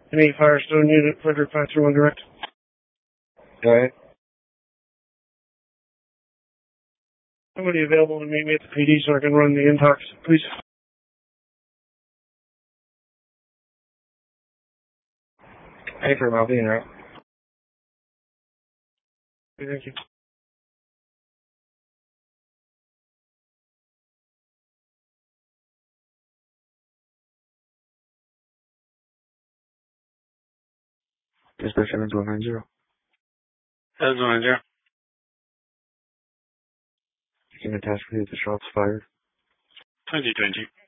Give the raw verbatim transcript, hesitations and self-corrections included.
Any Firestone unit, Frederick five three one direct. Go ahead. Somebody available to meet me at the P D so I can run the intox, please. Hey, for I'll be in route. Thank you. Dispatch seven two one nine zero. seven two one nine zero. You can attach me to the shots fired. twenty twenty.